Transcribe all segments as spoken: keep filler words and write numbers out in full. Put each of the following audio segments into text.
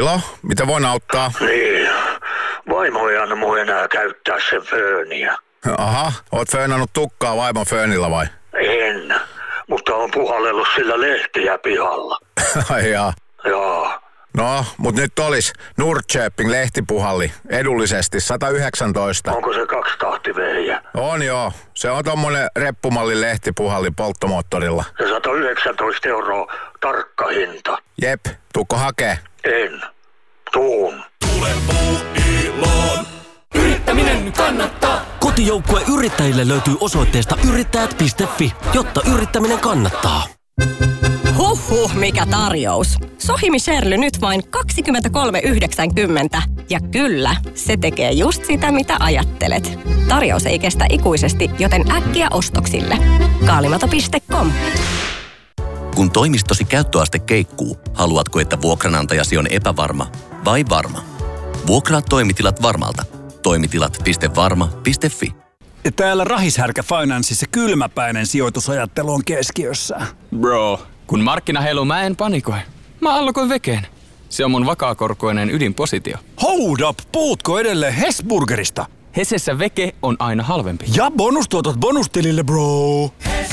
Milo, mitä voin auttaa? Niin, vaimo ei anna mun enää käyttää sen fööniä. Aha, oot föönannut tukkaa vaimon föönillä vai? En, mutta on puhallellut sillä lehtiä pihalla. Ai jaa. Joo. No, mut nyt olis Nordköping lehtipuhalli edullisesti sata yhdeksäntoista. Onko se kaksitahtivehjä? On joo. Se on tommonen reppumallin lehtipuhalli polttomoottorilla. Ja sata yhdeksäntoista euroa tarkka hinta. Jep, tuukko hakee? En. Tuun. Tule Puuiloon. Yrittäminen kannattaa. Kotijoukkue yrittäjille löytyy osoitteesta yrittäjät piste fi, jotta yrittäminen kannattaa. Huhhuh, mikä tarjous. Sohimi Sherly nyt vain kaksikymmentäkolme yhdeksänkymmentä. Ja kyllä, se tekee just sitä, mitä ajattelet. Tarjous ei kestä ikuisesti, joten äkkiä ostoksille. Kaalimato piste com. Kun toimistosi käyttöaste keikkuu, haluatko, että vuokranantajasi on epävarma vai varma? Vuokraa toimitilat varmalta. toimitilat piste varma piste fi. Ja täällä Rahishärkä Financeissa kylmäpäinen sijoitusajattelu on keskiössä. Bro, kun markkina heiluu, mä en panikoi. Mä allokoin vekeen. Se on mun vakaakorkoinen ydinpositio. Hold up, puhutko edelleen Hesburgerista? Hesessä veke on aina halvempi. Ja bonustuotot bonustilille, bro.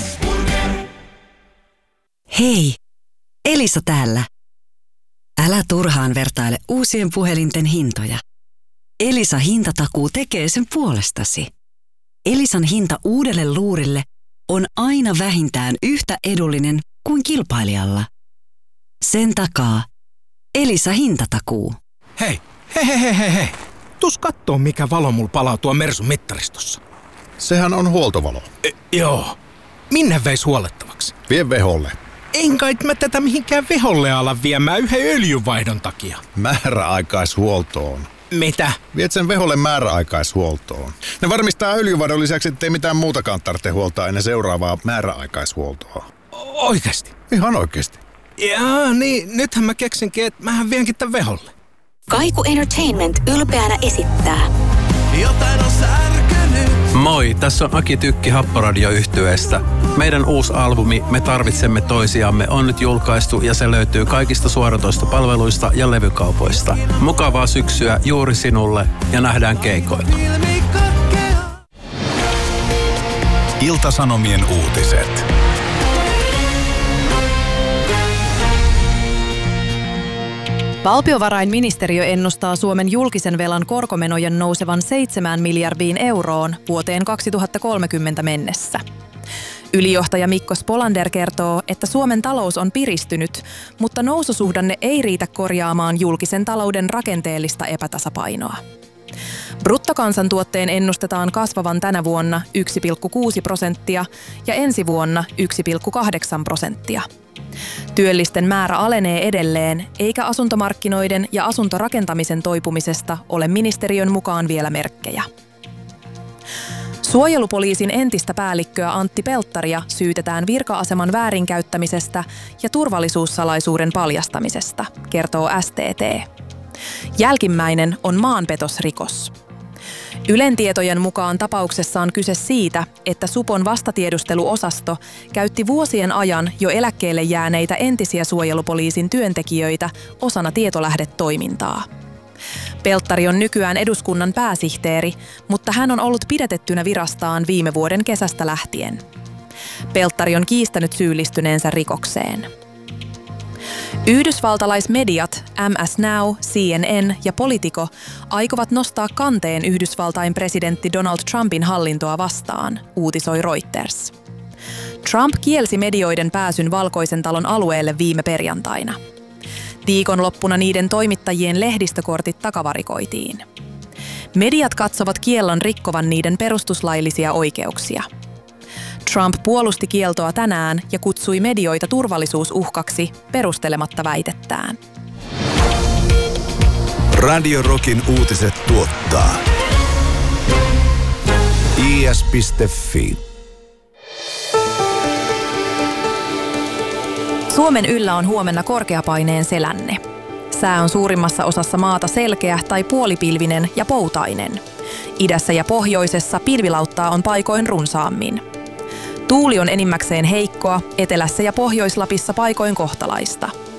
Hei, Elisa täällä. Älä turhaan vertaile uusien puhelinten hintoja. Elisa hintatakuu tekee sen puolestasi. Elisan hinta uudelle luurille on aina vähintään yhtä edullinen kuin kilpailijalla. Sen takaa Elisa hintatakuu. Hei, hei, hei, hei, hei, hei. Tuus kattoo, mikä valo mulla palaa tuon Mersun mittaristossa. Sehän on huoltovalo. E, joo. Minne veis huollettavaksi? Vie veholle. En kai mä tätä mihinkään veholle ala viemään yhden öljynvaihdon takia. Määräaikaishuoltoon. Mitä? Viet sen veholle määräaikaishuoltoon. Ne varmistaa öljyvaihdon lisäksi, ettei mitään muutakaan tarvitse huoltaa ennen seuraavaa määräaikaishuoltoa. Oikeesti? Ihan oikeesti. Jaa, niin nythän mä keksinkin, että mähän vienkin tän veholle. Kaiku Entertainment ylpeänä esittää. Jotain on särkynyt. Moi, tässä on Aki Tykki Happoradio-yhtyeestä. Meidän uusi albumi Me tarvitsemme toisiamme on nyt julkaistu ja se löytyy kaikista suoratoistopalveluista ja levykaupoista. Mukavaa syksyä juuri sinulle ja nähdään keikoilla. Ilta-Sanomien uutiset. Valtiovarainministeriö ennustaa Suomen julkisen velan korkomenojen nousevan seitsemään miljardiin euroon vuoteen kaksituhattakolmekymmentä mennessä. Ylijohtaja Mikko Spolander kertoo, että Suomen talous on piristynyt, mutta noususuhdanne ei riitä korjaamaan julkisen talouden rakenteellista epätasapainoa. Bruttokansantuotteen ennustetaan kasvavan tänä vuonna yksi pilkku kuusi prosenttia ja ensi vuonna yksi pilkku kahdeksan prosenttia. Työllisten määrä alenee edelleen, eikä asuntomarkkinoiden ja asuntorakentamisen toipumisesta ole ministeriön mukaan vielä merkkejä. Suojelupoliisin entistä päällikköä Antti Pelttaria syytetään virka-aseman väärinkäyttämisestä ja turvallisuussalaisuuden paljastamisesta, kertoo S T T. Jälkimmäinen on maanpetosrikos. Ylen tietojen mukaan tapauksessa on kyse siitä, että Supon vastatiedusteluosasto käytti vuosien ajan jo eläkkeelle jääneitä entisiä suojelupoliisin työntekijöitä osana tietolähdetoimintaa. Pelttari on nykyään eduskunnan pääsihteeri, mutta hän on ollut pidätettynä virastaan viime vuoden kesästä lähtien. Pelttari on kiistänyt syyllistyneensä rikokseen. Yhdysvaltalaismediat M S Now, C N N ja Politico aikovat nostaa kanteen Yhdysvaltain presidentti Donald Trumpin hallintoa vastaan, uutisoi Reuters. Trump kielsi medioiden pääsyn Valkoisen talon alueelle viime perjantaina. Viikonloppuna niiden toimittajien lehdistökortit takavarikoitiin. Mediat katsovat kiellon rikkovan niiden perustuslaillisia oikeuksia. Trump puolusti kieltoa tänään ja kutsui medioita turvallisuusuhkaksi perustelematta väitettään. Radio Rockin uutiset tuottaa I S piste Fi. Suomen yllä on huomenna korkeapaineen selänne. Sää on suurimmassa osassa maata selkeä tai puolipilvinen ja poutainen. Idässä ja pohjoisessa pilvilauttaa on paikoin runsaammin. Tuuli on enimmäkseen heikkoa, etelässä ja Pohjois-Lapissa paikoin kohtalaista.